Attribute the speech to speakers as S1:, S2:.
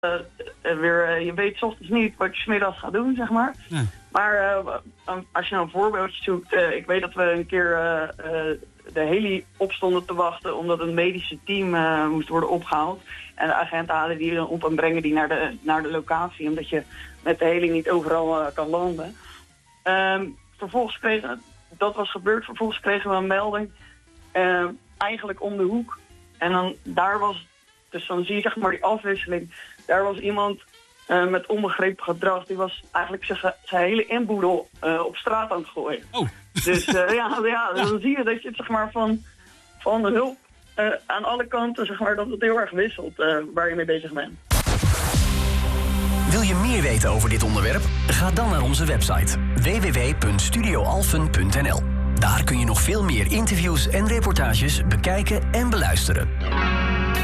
S1: je weet 's ochtends niet wat je 's middags gaat doen, zeg maar.
S2: Ja.
S1: Maar als je nou een voorbeeldje zoekt, ik weet dat we een keer de heli opstonden te wachten omdat een medische team moest worden opgehaald. En de agenten halen die dan op en brengen die naar de locatie, omdat je met de heli niet overal kan landen. Vervolgens kregen we een melding, eigenlijk om de hoek. En dan dus dan zie je zeg maar die afwisseling. Daar was iemand met onbegrepen gedrag. Die was eigenlijk zijn hele inboedel op straat aan het gooien.
S2: Oh.
S1: Dus dan zie je dat je het zeg maar van de hulp aan alle kanten zeg maar dat het heel erg wisselt waar je mee bezig bent.
S3: Wil je meer weten over dit onderwerp? Ga dan naar onze website www.studioalphen.nl. Daar kun je nog veel meer interviews en reportages bekijken en beluisteren.